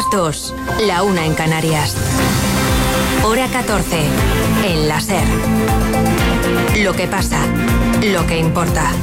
las 2, la 1 en Canarias. Hora 14, en la SER. Lo que pasa, lo que importa.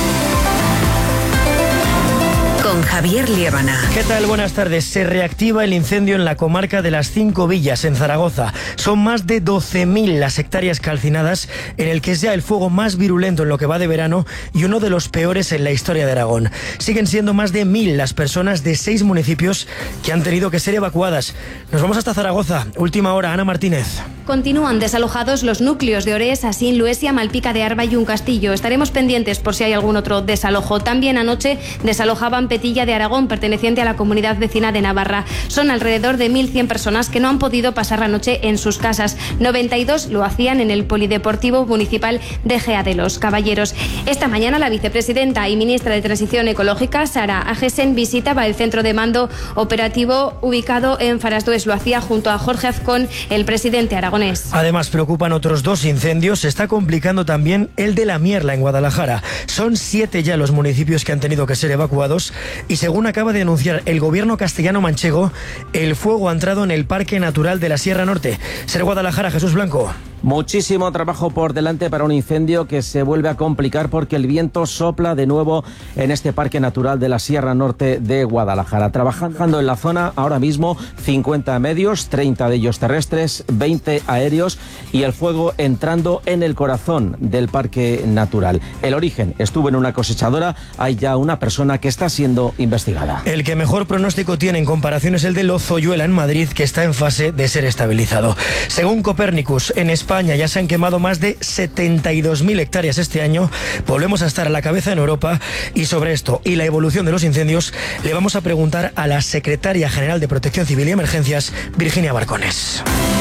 Con Javier Liébana. ¿Qué tal? Buenas tardes. Se reactiva el incendio en la comarca de las 5 Villas, en Zaragoza. Son más de 12.000 las hectáreas calcinadas, en el que es ya el fuego más virulento en lo que va de verano y uno de los peores en la historia de Aragón. Siguen siendo más de 1.000 las personas de 6 municipios que han tenido que ser evacuadas. Nos vamos hasta Zaragoza. Última hora, Ana Martínez. Continúan desalojados los núcleos de Orés, Asín, Luesia, Malpica de Arba y Un Castillo. Estaremos pendientes por si hay algún otro desalojo. También anoche desalojaban Petilla de Aragón, perteneciente a la comunidad vecina de Navarra. Son alrededor de 1.100 personas que no han podido pasar la noche en sus casas. 92 lo hacían en el Polideportivo Municipal de Gea de los Caballeros. Esta mañana la vicepresidenta y ministra de Transición Ecológica, Sara Agesen, visitaba el centro de mando operativo ubicado en Farasdues. Lo hacía junto a Jorge Azcón, el presidente aragonés. Además, preocupan otros 2 incendios. Se está complicando también el de La Mierla, en Guadalajara. Son 7 ya los municipios que han tenido que ser evacuados y, según acaba de anunciar el gobierno castellano-manchego, el fuego ha entrado en el Parque Natural de la Sierra Norte. Ser Guadalajara, Jesús Blanco. Muchísimo trabajo por delante para un incendio que se vuelve a complicar porque el viento sopla de nuevo en este Parque Natural de la Sierra Norte de Guadalajara. Trabajando en la zona ahora mismo 50 medios, 30 de ellos terrestres, 20 aéreos y el fuego entrando en el corazón del Parque Natural. El origen estuvo en una cosechadora. Hay ya una persona que está siendo investigada. El que mejor pronóstico tiene en comparación es el de Lozoyuela, en Madrid, que está en fase de ser estabilizado. Según Copernicus, en España ya se han quemado más de 72.000 hectáreas este año. Volvemos a estar a la cabeza en Europa, y sobre esto y la evolución de los incendios le vamos a preguntar a la secretaria general de Protección Civil y Emergencias, Virginia Barcones.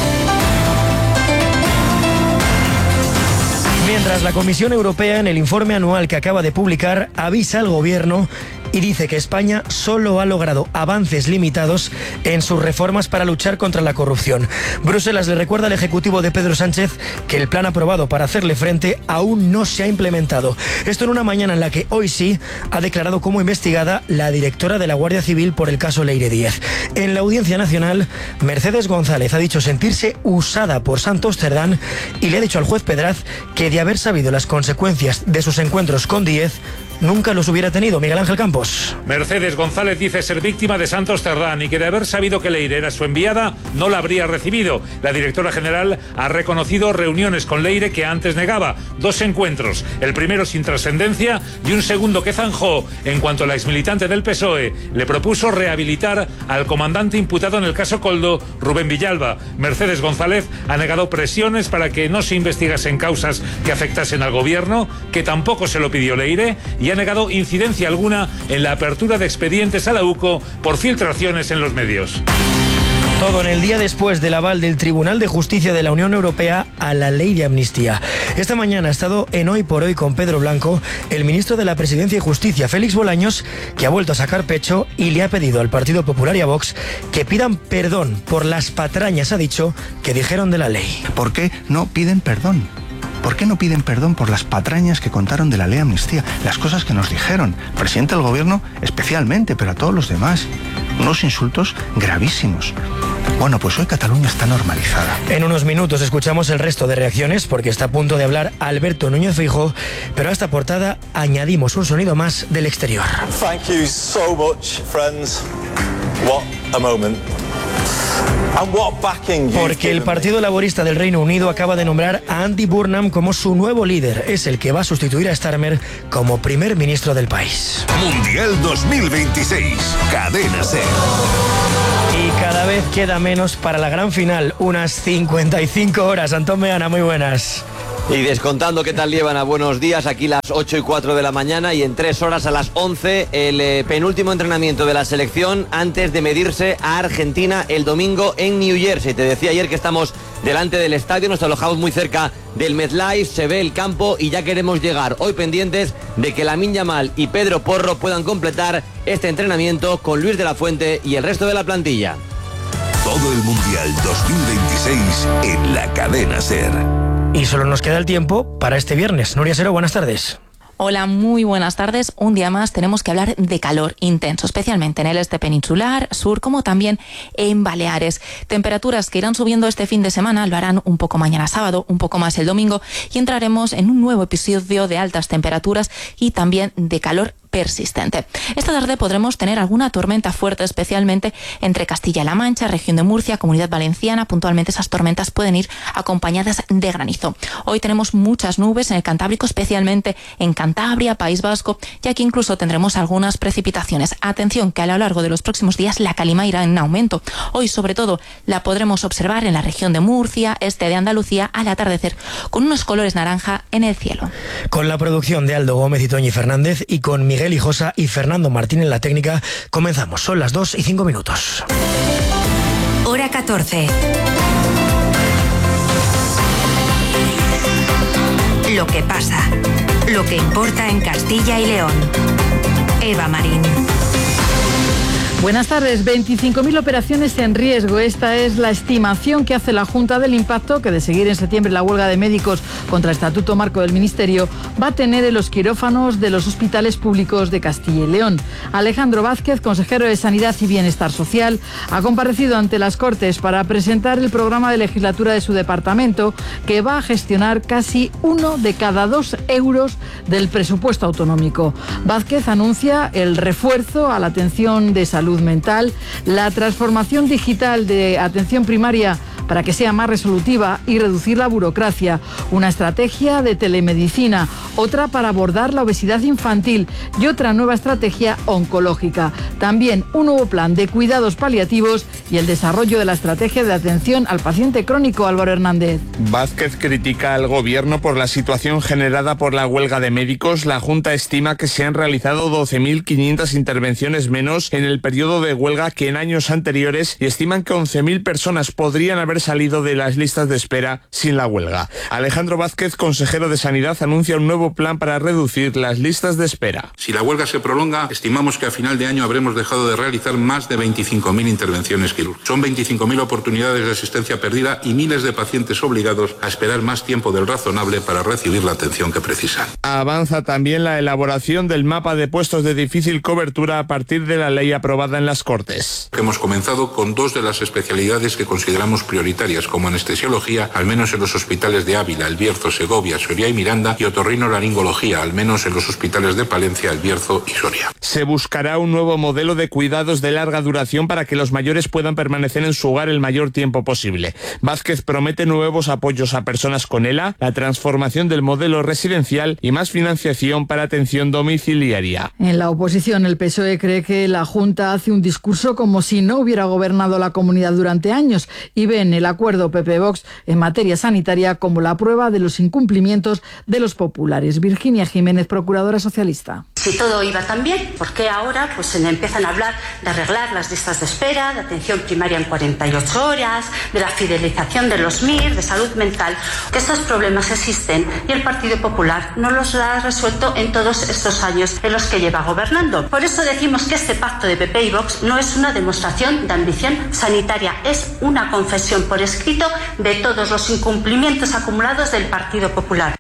Mientras, la Comisión Europea, en el informe anual que acaba de publicar, avisa al Gobierno y dice que España solo ha logrado avances limitados en sus reformas para luchar contra la corrupción. Bruselas le recuerda al Ejecutivo de Pedro Sánchez que el plan aprobado para hacerle frente aún no se ha implementado. Esto en una mañana en la que hoy sí ha declarado como investigada la directora de la Guardia Civil por el caso Leire Díez. En la Audiencia Nacional, Mercedes González ha dicho sentirse usada por Santos Cerdán y le ha dicho al juez Pedraz que, de haber sabido las consecuencias de sus encuentros con Díez, nunca los hubiera tenido. Miguel Ángel Campos. Mercedes González dice ser víctima de Santos Cerdán y que, de haber sabido que Leire era su enviada, no la habría recibido. La directora general ha reconocido reuniones con Leire que antes negaba. 2 encuentros, el primero sin trascendencia y un segundo que zanjó en cuanto la exmilitante del PSOE le propuso rehabilitar al comandante imputado en el caso Koldo, Rubén Villalba. Mercedes González ha negado presiones para que no se investigasen causas que afectasen al gobierno, que tampoco se lo pidió Leire, y ha negado incidencia alguna en la apertura de expedientes a la UCO por filtraciones en los medios. Todo en el día después del aval del Tribunal de Justicia de la Unión Europea a la ley de amnistía. Esta mañana ha estado en Hoy por Hoy con Pedro Blanco el ministro de la Presidencia y Justicia, Félix Bolaños, que ha vuelto a sacar pecho y le ha pedido al Partido Popular y a Vox que pidan perdón por las patrañas, ha dicho, que dijeron de la ley. ¿Por qué no piden perdón? ¿Por qué no piden perdón por las patrañas que contaron de la ley de amnistía? Las cosas que nos dijeron, el presidente del gobierno especialmente, pero a todos los demás. Unos insultos gravísimos. Bueno, pues hoy Cataluña está normalizada. En unos minutos escuchamos el resto de reacciones, porque está a punto de hablar Alberto Núñez Feijóo, pero a esta portada añadimos un sonido más del exterior. Thank you so much, friends. What a moment. Porque el Partido Laborista del Reino Unido acaba de nombrar a Andy Burnham como su nuevo líder. Es el que va a sustituir a Starmer como primer ministro del país. Mundial 2026, Cadena SER. Y cada vez queda menos para la gran final, unas 55 horas. Antón Meana, muy buenas. Y descontando, ¿qué tal, Liébana? Buenos días, aquí las 8:04 de la mañana y en 3 horas a las 11 el penúltimo entrenamiento de la selección antes de medirse a Argentina el domingo en New Jersey. Te decía ayer que estamos delante del estadio, nos alojamos muy cerca del MetLife, se ve el campo y ya queremos llegar. Hoy pendientes de que Lamine Yamal y Pedro Porro puedan completar este entrenamiento con Luis de la Fuente y el resto de la plantilla. Todo el Mundial 2026 en la Cadena SER. Y solo nos queda el tiempo para este viernes. Nuria Sero, buenas tardes. Hola, muy buenas tardes. Un día más tenemos que hablar de calor intenso, especialmente en el este peninsular, sur, como también en Baleares. Temperaturas que irán subiendo este fin de semana, lo harán un poco mañana sábado, un poco más el domingo, y entraremos en un nuevo episodio de altas temperaturas y también de calor persistente. Esta tarde podremos tener alguna tormenta fuerte, especialmente entre Castilla-La Mancha, región de Murcia, Comunidad Valenciana. Puntualmente esas tormentas pueden ir acompañadas de granizo. Hoy tenemos muchas nubes en el Cantábrico, especialmente en Cantabria, País Vasco, y aquí incluso tendremos algunas precipitaciones. Atención, que a lo largo de los próximos días la calima irá en aumento. Hoy, sobre todo, la podremos observar en la región de Murcia, este de Andalucía, al atardecer, con unos colores naranja en el cielo. Con la producción de Aldo Gómez y Toñi Fernández y con Miguel Hijosa y Fernando Martín en la técnica, comenzamos. Son las 2:05. Hora 14. Lo que pasa, lo que importa en Castilla y León. Eva Marín. Buenas tardes. 25.000 operaciones en riesgo. Esta es la estimación que hace la Junta del impacto que, de seguir en septiembre la huelga de médicos contra el Estatuto Marco del Ministerio, va a tener en los quirófanos de los hospitales públicos de Castilla y León. Alejandro Vázquez, consejero de Sanidad y Bienestar Social, ha comparecido ante las Cortes para presentar el programa de legislatura de su departamento, que va a gestionar casi 1 de cada 2 euros del presupuesto autonómico. Vázquez anuncia el refuerzo a la atención de salud mental, la transformación digital de atención primaria para que sea más resolutiva y reducir la burocracia, una estrategia de telemedicina, otra para abordar la obesidad infantil y otra nueva estrategia oncológica. También un nuevo plan de cuidados paliativos y el desarrollo de la estrategia de atención al paciente crónico. Álvaro Hernández. Vázquez critica al gobierno por la situación generada por la huelga de médicos. La Junta estima que se han realizado 12.500 intervenciones menos en el periodo de huelga que en años anteriores y estiman que 11.000 personas podrían haber salido de las listas de espera sin la huelga. Alejandro Vázquez, consejero de Sanidad, anuncia un nuevo plan para reducir las listas de espera. Si la huelga se prolonga, estimamos que a final de año habremos dejado de realizar más de 25.000 intervenciones quirúrgicas. Son 25.000 oportunidades de asistencia perdida y miles de pacientes obligados a esperar más tiempo del razonable para recibir la atención que precisan. Avanza también la elaboración del mapa de puestos de difícil cobertura a partir de la ley aprobada en las Cortes. Hemos comenzado con 2 de las especialidades que consideramos prioritarias, como anestesiología, al menos en los hospitales de Ávila, El Bierzo, Segovia, Soria y Miranda, y otorrinolaringología, al menos en los hospitales de Palencia, El Bierzo y Soria. Se buscará un nuevo modelo de cuidados de larga duración para que los mayores puedan permanecer en su hogar el mayor tiempo posible. Vázquez promete nuevos apoyos a personas con ELA, la transformación del modelo residencial y más financiación para atención domiciliaria. En la oposición, el PSOE cree que la Junta hace un discurso como si no hubiera gobernado la comunidad durante años y ven el acuerdo PP-Vox en materia sanitaria como la prueba de los incumplimientos de los populares. Virginia Jiménez, procuradora socialista. Si todo iba tan bien, ¿por qué ahora se empiezan a hablar de arreglar las listas de espera, de atención primaria en 48 horas, de la fidelización de los MIR, de salud mental? Que estos problemas existen y el Partido Popular no los ha resuelto en todos estos años en los que lleva gobernando. Por eso decimos que este pacto de PP y Vox no es una demostración de ambición sanitaria, es una confesión por escrito de todos los incumplimientos acumulados del Partido Popular.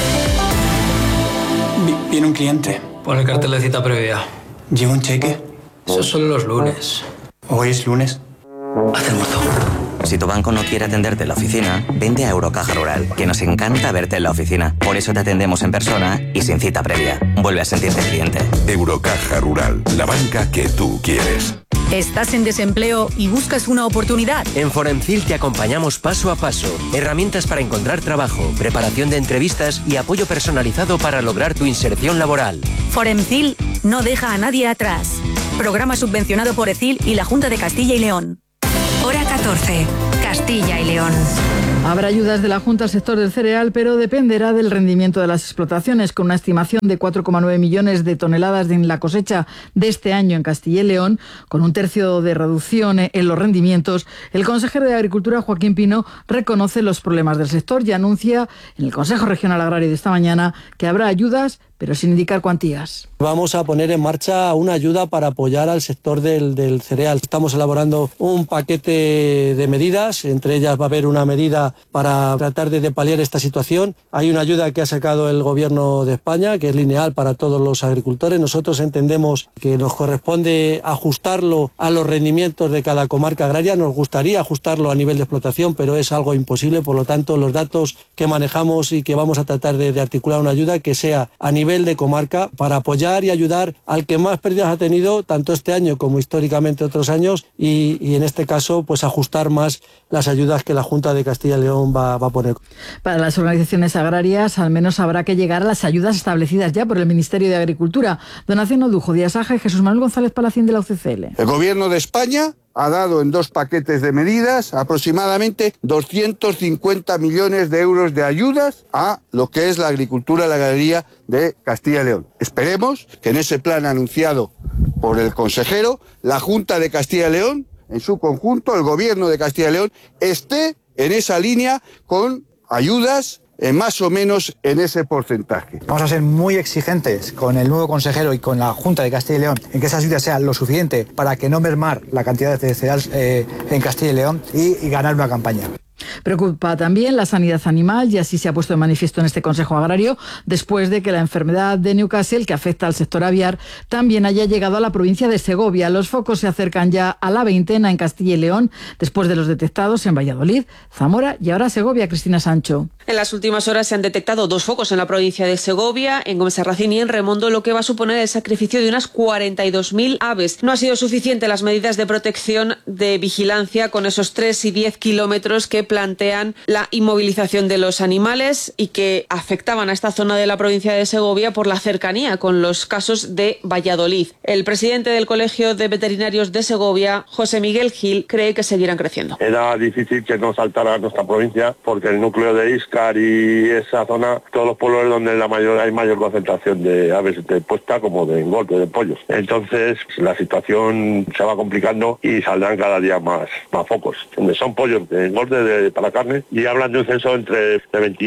Viene un cliente. Pon el cartel de cita previa. ¿Lleva un cheque? Eso es solo los lunes. ¿Hoy es lunes? Haz el mozo. Si tu banco no quiere atenderte en la oficina, vente a Eurocaja Rural, que nos encanta verte en la oficina. Por eso te atendemos en persona y sin cita previa. Vuelve a sentirte cliente. Eurocaja Rural, la banca que tú quieres. ¿Estás en desempleo y buscas una oportunidad? En Foremcil te acompañamos paso a paso. Herramientas para encontrar trabajo, preparación de entrevistas y apoyo personalizado para lograr tu inserción laboral. Foremcil no deja a nadie atrás. Programa subvencionado por ECIL y la Junta de Castilla y León. Hora 14. Castilla y León. Habrá ayudas de la Junta al sector del cereal, pero dependerá del rendimiento de las explotaciones, con una estimación de 4,9 millones de toneladas en la cosecha de este año en Castilla y León, con un tercio de reducción en los rendimientos. El consejero de Agricultura, Joaquín Pino, reconoce los problemas del sector y anuncia en el Consejo Regional Agrario de esta mañana que habrá ayudas, pero sin indicar cuantías. Vamos a poner en marcha una ayuda para apoyar al sector del cereal. Estamos elaborando un paquete de medidas, entre ellas va a haber una medida para tratar de paliar esta situación. Hay una ayuda que ha sacado el Gobierno de España, que es lineal para todos los agricultores. Nosotros entendemos que nos corresponde ajustarlo a los rendimientos de cada comarca agraria. Nos gustaría ajustarlo a nivel de explotación, pero es algo imposible. Por lo tanto, los datos que manejamos y que vamos a tratar de articular una ayuda que sea a nivel de comarca para apoyar y ayudar al que más pérdidas ha tenido, tanto este año como históricamente otros años, y en este caso pues ajustar más las ayudas que la Junta de Castilla y León va a poner. Para las organizaciones agrarias, al menos habrá que llegar a las ayudas establecidas ya por el Ministerio de Agricultura. Donación Odujo, Díaz Aja y Jesús Manuel González Palacín de la UCCL. El Gobierno de España ha dado en 2 paquetes de medidas aproximadamente 250 millones de euros de ayudas a lo que es la agricultura y la ganadería de Castilla y León. Esperemos que en ese plan anunciado por el consejero, la Junta de Castilla y León, en su conjunto, el Gobierno de Castilla y León, esté en esa línea con ayudas más o menos en ese porcentaje. Vamos a ser muy exigentes con el nuevo consejero y con la Junta de Castilla y León en que esa ayuda sea lo suficiente para que no mermar la cantidad de cereal en Castilla y León y ganar una campaña. Preocupa también la sanidad animal y así se ha puesto de manifiesto en este Consejo Agrario después de que la enfermedad de Newcastle, que afecta al sector aviar, también haya llegado a la provincia de Segovia. Los focos se acercan ya a la 20 en Castilla y León, después de los detectados en Valladolid, Zamora y ahora Segovia. Cristina Sancho. En las últimas horas se han detectado 2 focos en la provincia de Segovia, en Gómez Sarracín y en Remondo, lo que va a suponer el sacrificio de unas 42.000 aves. No ha sido suficiente las medidas de protección de vigilancia con esos 3 y 10 kilómetros que plantean la inmovilización de los animales y que afectaban a esta zona de la provincia de Segovia por la cercanía con los casos de Valladolid. El presidente del Colegio de Veterinarios de Segovia, José Miguel Gil, cree que seguirán creciendo. Era difícil que no saltara a nuestra provincia porque el núcleo de Íscar y esa zona, todos los pueblos donde hay mayor concentración de aves de puesta como de engorde de pollos. Entonces la situación se va complicando y saldrán cada día más focos. Donde son pollos de engorde para carne y hablan de un censo entre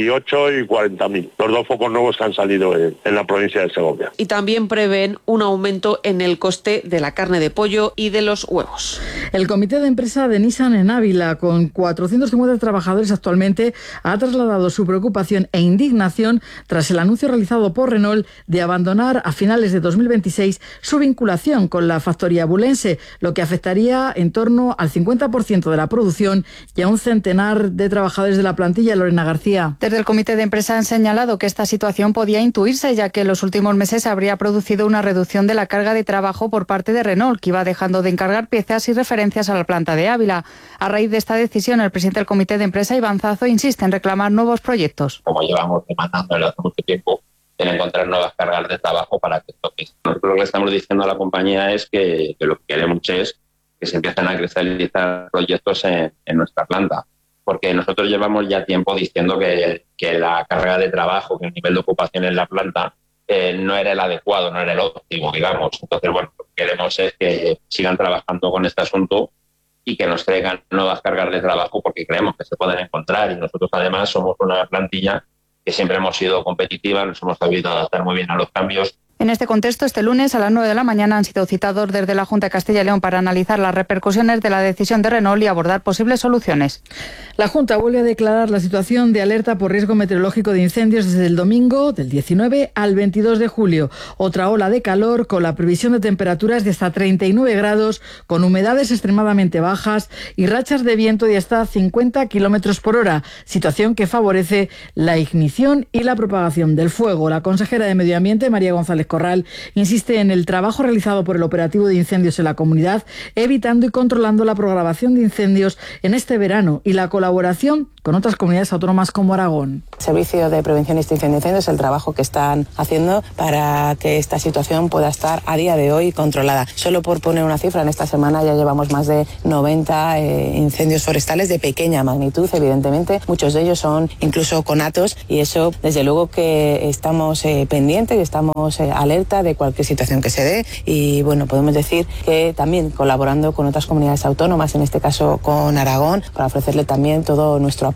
28 y 40.000. Los 2 focos nuevos que han salido en la provincia de Segovia. Y también prevén un aumento en el coste de la carne de pollo y de los huevos. El comité de empresa de Nissan en Ávila, con 450 trabajadores actualmente, ha trasladado su preocupación e indignación tras el anuncio realizado por Renault de abandonar a finales de 2026 su vinculación con la factoría bulense, lo que afectaría en torno al 50% de la producción y a un centenar de trabajadores de la plantilla. Lorena García. Desde el comité de empresa han señalado que esta situación podía intuirse, ya que en los últimos meses se habría producido una reducción de la carga de trabajo por parte de Renault, que iba dejando de encargar piezas y referencias a la planta de Ávila. A raíz de esta decisión, el presidente del comité de empresa, Iván Zazo, insiste en reclamar nuevos proyectos. Como llevamos demandando hace mucho tiempo, en encontrar nuevas cargas de trabajo para que esto pise. Nosotros lo que estamos diciendo a la compañía es que lo que queremos es que se empiecen a cristalizar proyectos en nuestra planta, porque nosotros llevamos ya tiempo diciendo que la carga de trabajo, que el nivel de ocupación en la planta no era el adecuado, no era el óptimo, digamos. Entonces, bueno, lo que queremos es que sigan trabajando con este asunto y que nos traigan nuevas cargas de trabajo porque creemos que se pueden encontrar. Y nosotros, además, somos una plantilla que siempre hemos sido competitiva, nos hemos sabido adaptar muy bien a los cambios. En este contexto, este lunes a las 9 de la mañana han sido citados desde la Junta de Castilla y León para analizar las repercusiones de la decisión de Renault y abordar posibles soluciones. La Junta vuelve a declarar la situación de alerta por riesgo meteorológico de incendios desde el domingo del 19 al 22 de julio. Otra ola de calor con la previsión de temperaturas de hasta 39 grados, con humedades extremadamente bajas y rachas de viento de hasta 50 kilómetros por hora, situación que favorece la ignición y la propagación del fuego. La consejera de Medio Ambiente, María González Corral, insiste en el trabajo realizado por el operativo de incendios en la comunidad, evitando y controlando la programación de incendios en este verano y la colaboración con otras comunidades autónomas como Aragón. El Servicio de Prevención y Extinción de Incendios, el trabajo que están haciendo para que esta situación pueda estar a día de hoy controlada. Solo por poner una cifra, en esta semana ya llevamos más de 90 incendios forestales de pequeña magnitud, evidentemente. Muchos de ellos son incluso conatos y eso, desde luego que estamos pendientes y estamos alerta de cualquier situación que se dé y bueno, podemos decir que también colaborando con otras comunidades autónomas, en este caso con Aragón, para ofrecerle también todo nuestro apoyo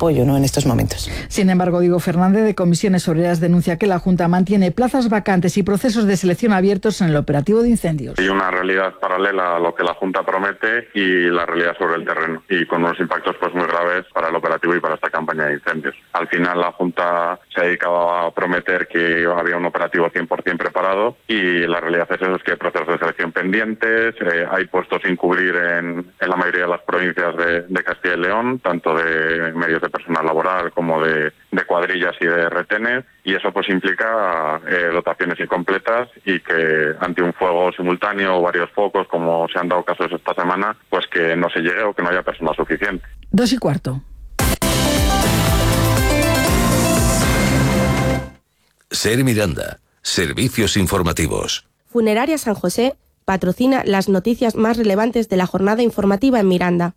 apoyo, ¿no?, en estos momentos. Sin embargo, Diego Fernández de Comisiones Obreras denuncia que la Junta mantiene plazas vacantes y procesos de selección abiertos en el operativo de incendios. Hay una realidad paralela a lo que la Junta promete y la realidad sobre el terreno, y con unos impactos pues muy graves para el operativo y para esta campaña de incendios. Al final la Junta se ha dedicado a prometer que había un operativo 100% preparado y la realidad es eso, es que hay procesos de selección pendientes, hay puestos sin cubrir en la mayoría de las provincias de Castilla y León, tanto de medios de personal laboral como de cuadrillas y de retenes, y eso pues implica dotaciones incompletas y que ante un fuego simultáneo o varios focos, como se han dado casos esta semana, pues que no se llegue o que no haya personal suficiente. 2:15. Ser Miranda, servicios informativos. Funeraria San José patrocina las noticias más relevantes de la jornada informativa en Miranda.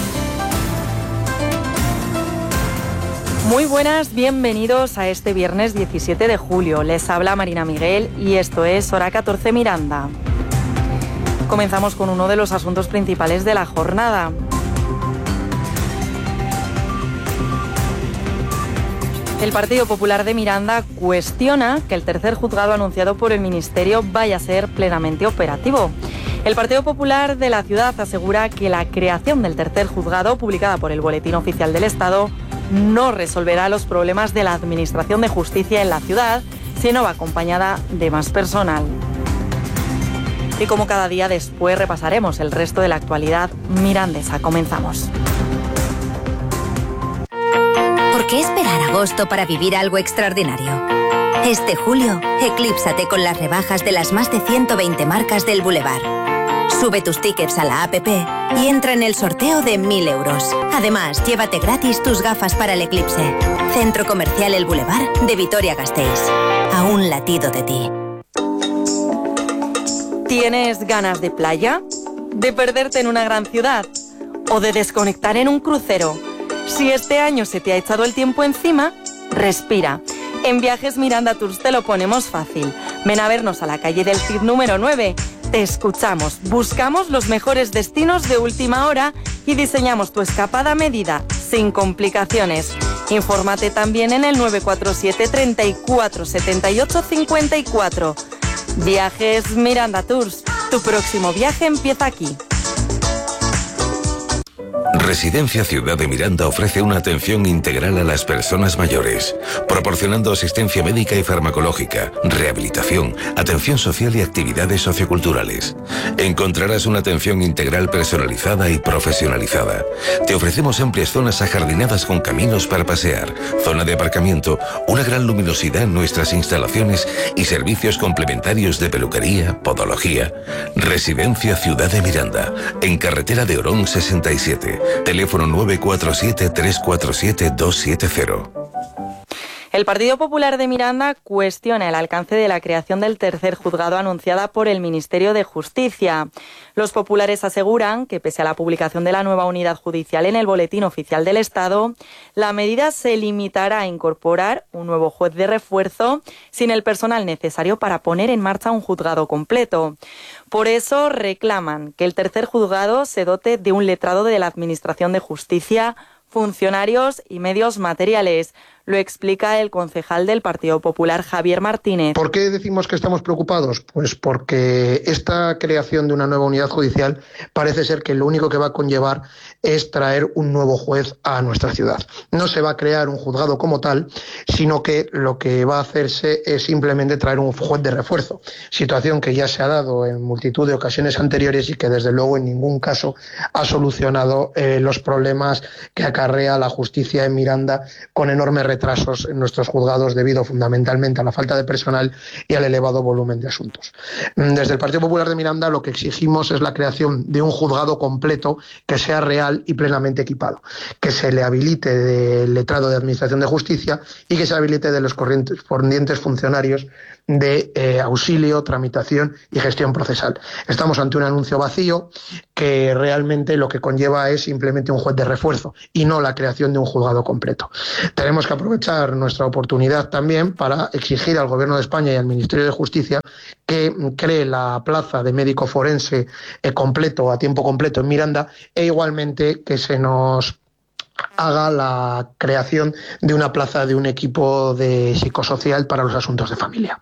Muy buenas, bienvenidos a este viernes 17 de julio. Les habla Marina Miguel y esto es Hora 14 Miranda. Comenzamos con uno de los asuntos principales de la jornada. El Partido Popular de Miranda cuestiona que el tercer juzgado anunciado por el Ministerio vaya a ser plenamente operativo. El Partido Popular de la ciudad asegura que la creación del tercer juzgado, publicada por el Boletín Oficial del Estado, no resolverá los problemas de la Administración de Justicia en la ciudad, sino va acompañada de más personal. Y como cada día después repasaremos el resto de la actualidad mirandesa. Comenzamos. ¿Por qué esperar agosto para vivir algo extraordinario? Este julio, eclípsate con las rebajas de las más de 120 marcas del Boulevard. Sube tus tickets a la app y entra en el sorteo de 1.000 euros. Además, llévate gratis tus gafas para el eclipse. Centro Comercial El Boulevard de Vitoria-Gasteiz. A un latido de ti. ¿Tienes ganas de playa? ¿De perderte en una gran ciudad? ¿O de desconectar en un crucero? Si este año se te ha echado el tiempo encima, respira. En Viajes Miranda Tours te lo ponemos fácil. Ven a vernos a la calle del Cid número 9. Te escuchamos, buscamos los mejores destinos de última hora y diseñamos tu escapada a medida, sin complicaciones. Infórmate también en el 947 34 78 54. Viajes Miranda Tours. Tu próximo viaje empieza aquí. Residencia Ciudad de Miranda ofrece una atención integral a las personas mayores, proporcionando asistencia médica y farmacológica, rehabilitación, atención social y actividades socioculturales. Encontrarás una atención integral personalizada y profesionalizada. Te ofrecemos amplias zonas ajardinadas con caminos para pasear, zona de aparcamiento, una gran luminosidad en nuestras instalaciones y servicios complementarios de peluquería, podología. Residencia Ciudad de Miranda, en carretera de Orón 67. Teléfono 947-347-270. El Partido Popular de Miranda cuestiona el alcance de la creación del tercer juzgado anunciada por el Ministerio de Justicia. Los populares aseguran que, pese a la publicación de la nueva unidad judicial en el Boletín Oficial del Estado, la medida se limitará a incorporar un nuevo juez de refuerzo sin el personal necesario para poner en marcha un juzgado completo. Por eso reclaman que el tercer juzgado se dote de un letrado de la Administración de Justicia, funcionarios y medios materiales. Lo explica el concejal del Partido Popular, Javier Martínez. ¿Por qué decimos que estamos preocupados? Pues porque esta creación de una nueva unidad judicial parece ser que lo único que va a conllevar es traer un nuevo juez a nuestra ciudad. No se va a crear un juzgado como tal, sino que lo que va a hacerse es simplemente traer un juez de refuerzo, situación que ya se ha dado en multitud de ocasiones anteriores y que desde luego en ningún caso ha solucionado los problemas que acarrea la justicia en Miranda, con enormes retrasos en nuestros juzgados debido fundamentalmente a la falta de personal y al elevado volumen de asuntos. Desde el Partido Popular de Miranda lo que exigimos es la creación de un juzgado completo que sea real y plenamente equipado, que se le habilite del letrado de Administración de Justicia y que se habilite de los correspondientes funcionarios de auxilio, tramitación y gestión procesal. Estamos ante un anuncio vacío que realmente lo que conlleva es simplemente un juez de refuerzo y no la creación de un juzgado completo. Tenemos que aprovechar nuestra oportunidad también para exigir al Gobierno de España y al Ministerio de Justicia que cree la plaza de médico forense completo, a tiempo completo en Miranda, e igualmente que se nos haga la creación de una plaza de un equipo de psicosocial para los asuntos de familia.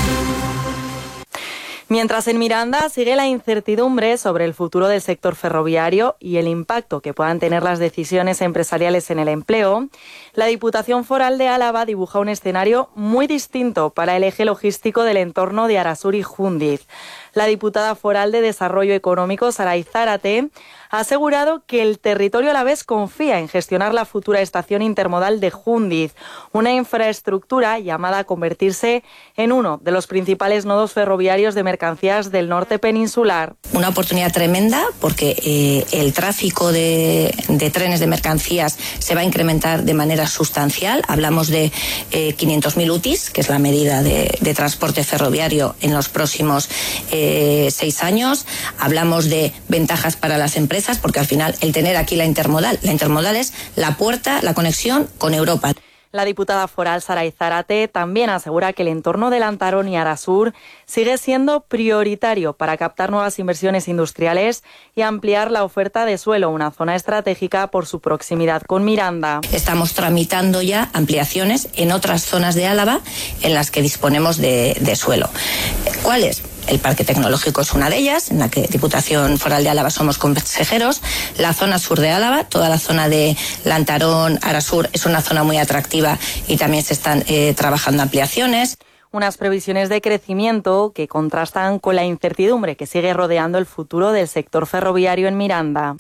Mientras en Miranda sigue la incertidumbre sobre el futuro del sector ferroviario y el impacto que puedan tener las decisiones empresariales en el empleo, la Diputación Foral de Álava dibuja un escenario muy distinto para el eje logístico del entorno de Arasur y Júndiz. La diputada foral de Desarrollo Económico, Saray Zárate, ha asegurado que el territorio alavés confía en gestionar la futura estación intermodal de Júndiz, una infraestructura llamada a convertirse en uno de los principales nodos ferroviarios de mercancías del norte peninsular. Una oportunidad tremenda porque el tráfico de trenes de mercancías se va a incrementar de manera sustancial. Hablamos de 500.000 UTIs, que es la medida de transporte ferroviario en los próximos 6 años. Hablamos de ventajas para las empresas, porque al final el tener aquí la intermodal es la puerta, la conexión con Europa. La diputada foral Saray Zárate también asegura que el entorno de Lantarón y Arasur sigue siendo prioritario para captar nuevas inversiones industriales y ampliar la oferta de suelo, una zona estratégica por su proximidad con Miranda. Estamos tramitando ya ampliaciones en otras zonas de Álava en las que disponemos de suelo. ¿Cuáles? El Parque Tecnológico es una de ellas, en la que Diputación Foral de Álava somos consejeros. La zona sur de Álava, toda la zona de Lantarón, Arasur, es una zona muy atractiva y también se están trabajando ampliaciones. Unas previsiones de crecimiento que contrastan con la incertidumbre que sigue rodeando el futuro del sector ferroviario en Miranda.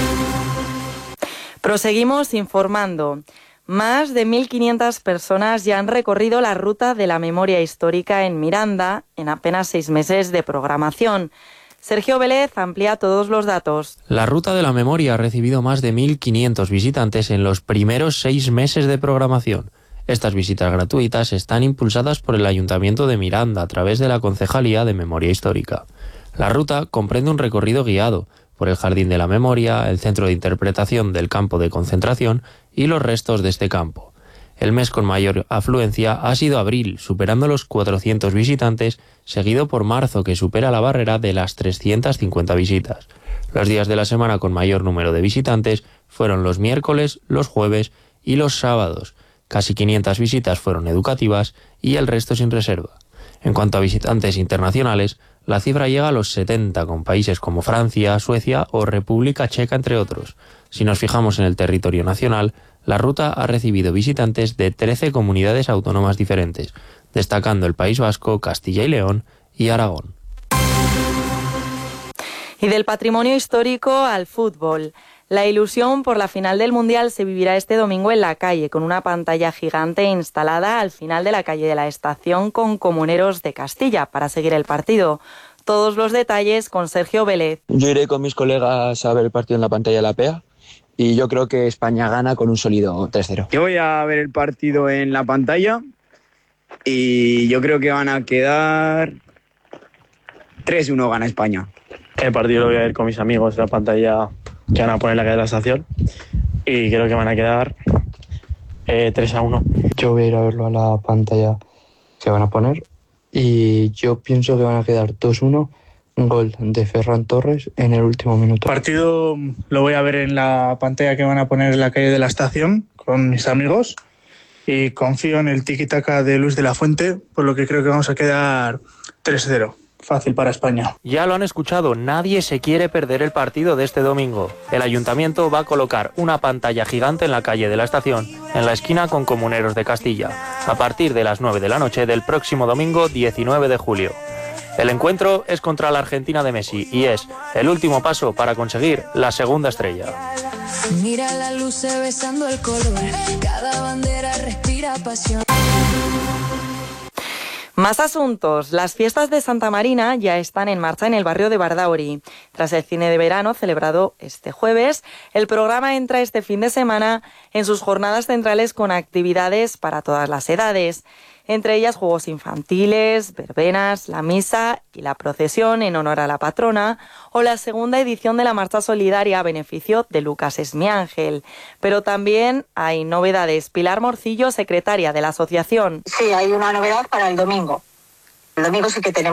Proseguimos informando. Más de 1.500 personas ya han recorrido la ruta de la memoria histórica en Miranda en apenas 6 meses de programación. Sergio Vélez amplía todos los datos. La ruta de la memoria ha recibido más de 1.500 visitantes en los primeros 6 meses de programación. Estas visitas gratuitas están impulsadas por el Ayuntamiento de Miranda a través de la Concejalía de Memoria Histórica. La ruta comprende un recorrido guiado por el Jardín de la Memoria, el Centro de Interpretación del Campo de Concentración y los restos de este campo. El mes con mayor afluencia ha sido abril, superando los 400 visitantes, seguido por marzo, que supera la barrera de las 350 visitas. Los días de la semana con mayor número de visitantes fueron los miércoles, los jueves y los sábados. Casi 500 visitas fueron educativas y el resto sin reserva. En cuanto a visitantes internacionales, la cifra llega a los 70, con países como Francia, Suecia o República Checa, entre otros. Si nos fijamos en el territorio nacional, la ruta ha recibido visitantes de 13 comunidades autónomas diferentes, destacando el País Vasco, Castilla y León y Aragón. Y del patrimonio histórico al fútbol. La ilusión por la final del Mundial se vivirá este domingo en la calle, con una pantalla gigante instalada al final de la calle de la Estación con Comuneros de Castilla para seguir el partido. Todos los detalles con Sergio Vélez. Yo iré con mis colegas a ver el partido en la pantalla de la PEA y yo creo que España gana con un sólido 3-0. Yo voy a ver el partido en la pantalla y yo creo que van a quedar 3-1, gana España. El partido lo voy a ver con mis amigos en la pantalla que van a poner la calle de la Estación y creo que van a quedar 3-1. Yo voy a ir a verlo a la pantalla que van a poner y yo pienso que van a quedar 2-1, un gol de Ferran Torres en el último minuto. El partido lo voy a ver en la pantalla que van a poner en la calle de la Estación con mis amigos y confío en el tiki-taka de Luis de la Fuente, por lo que creo que vamos a quedar 3-0. Fácil para España. Ya lo han escuchado, nadie se quiere perder el partido de este domingo. El Ayuntamiento va a colocar una pantalla gigante en la calle de la Estación, en la esquina con Comuneros de Castilla, a partir de las 9 de la noche del próximo domingo 19 de julio. El encuentro es contra la Argentina de Messi y es el último paso para conseguir la segunda estrella. Mira la luz besando el color, cada bandera respira pasión. Más asuntos. Las fiestas de Santa Marina ya están en marcha en el barrio de Bardauri. Tras el cine de verano celebrado este jueves, el programa entra este fin de semana en sus jornadas centrales con actividades para todas las edades. Entre ellas juegos infantiles, verbenas, la misa y la procesión en honor a la patrona o la segunda edición de la marcha solidaria a beneficio de Lucas Esmiángel. Pero también hay novedades. Pilar Morcillo, secretaria de la asociación. Sí, hay una novedad para el domingo. El domingo sí que tenemos